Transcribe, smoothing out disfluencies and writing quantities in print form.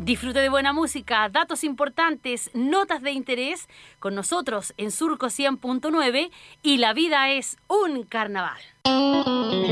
Disfrute de buena música, datos importantes, notas de interés con nosotros en Surco 100.9 y la vida es un carnaval.